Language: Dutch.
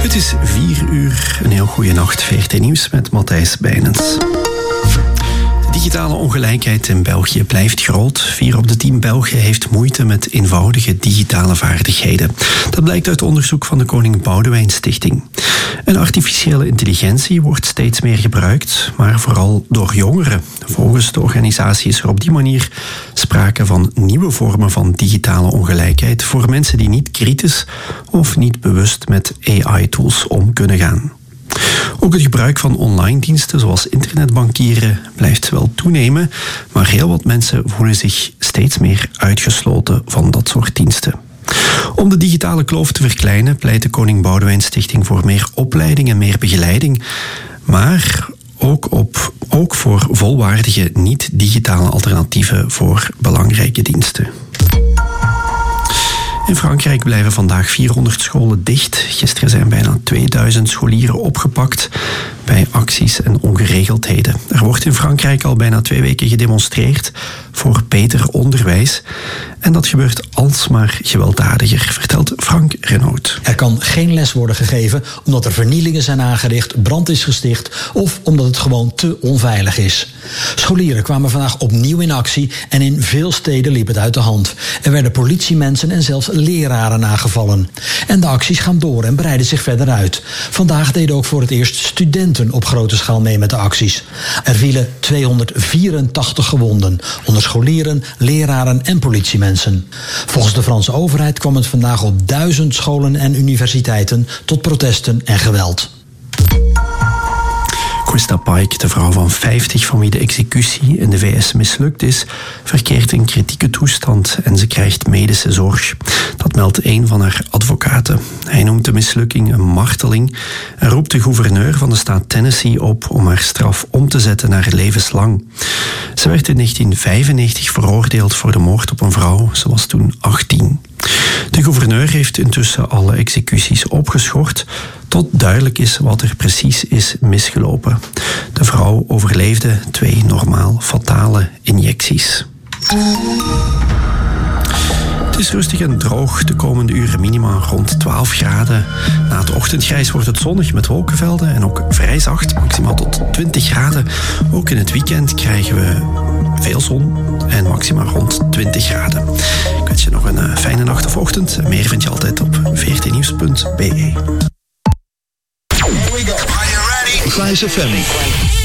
Het is 4:00. Een heel goede nacht. VRT Nieuws met Matthijs Bijnens. De digitale ongelijkheid in België blijft groot. 4 op de 10 Belgen heeft moeite met eenvoudige digitale vaardigheden. Dat blijkt uit onderzoek van de Koning Boudewijn Stichting. En artificiële intelligentie wordt steeds meer gebruikt, maar vooral door jongeren. Volgens de organisatie is er op die manier sprake van nieuwe vormen van digitale ongelijkheid voor mensen die niet kritisch of niet bewust met AI-tools om kunnen gaan. Ook het gebruik van online diensten zoals internetbankieren blijft wel toenemen, maar heel wat mensen voelen zich steeds meer uitgesloten van dat soort diensten. Om de digitale kloof te verkleinen pleit de Koning Boudewijn Stichting voor meer opleiding en meer begeleiding, maar ook voor volwaardige niet-digitale alternatieven voor belangrijke diensten. In Frankrijk blijven vandaag 400 scholen dicht. Gisteren zijn bijna 2000 scholieren opgepakt bij acties en ongeregeldheden. Er wordt in Frankrijk al bijna 2 weken gedemonstreerd voor beter onderwijs. En dat gebeurt alsmaar gewelddadiger, vertelt Frank Renaud. Er kan geen les worden gegeven omdat er vernielingen zijn aangericht, brand is gesticht of omdat het gewoon te onveilig is. Scholieren kwamen vandaag opnieuw in actie en in veel steden liep het uit de hand. Er werden politiemensen en zelfs leraren aangevallen. En de acties gaan door en breiden zich verder uit. Vandaag deden ook voor het eerst studenten op grote schaal mee met de acties. Er vielen 284 gewonden, onder scholieren, leraren en politiemensen. Volgens de Franse overheid kwam het vandaag op 1000 scholen en universiteiten tot protesten en geweld. Krista Pike, de vrouw van 50 van wie de executie in de VS mislukt is, verkeert in kritieke toestand en ze krijgt medische zorg. Dat meldt een van haar advocaten. Hij noemt de mislukking een marteling en roept de gouverneur van de staat Tennessee op om haar straf om te zetten naar levenslang. Ze werd in 1995 veroordeeld voor de moord op een vrouw. Ze was toen 18. De gouverneur heeft intussen alle executies opgeschort tot duidelijk is wat er precies is misgelopen. De vrouw overleefde 2 normaal fatale injecties. Het is rustig en droog. De komende uren minima rond 12 graden. Na het ochtendgrijs wordt het zonnig met wolkenvelden en ook vrij zacht, maximaal tot 20 graden. Ook in het weekend krijgen we veel zon en maximaal rond 20 graden. Ik wens je nog een fijne nacht of ochtend. Meer vind je altijd op vrtnieuws.be. Here we go. Are you ready? Fijs FM.